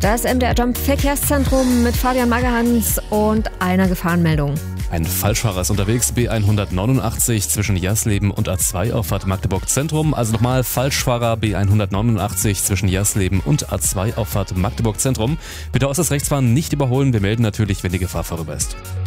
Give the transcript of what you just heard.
Das MDR Jump Verkehrszentrum mit Fabian Magerhans und einer Gefahrenmeldung. Ein Falschfahrer ist unterwegs, B189 zwischen Jassleben und A2-Auffahrt Magdeburg Zentrum. Also nochmal Falschfahrer B189 zwischen Jassleben und A2-Auffahrt Magdeburg Zentrum. Bitte aus das Rechtsfahren nicht überholen. Wir melden natürlich, wenn die Gefahr vorüber ist.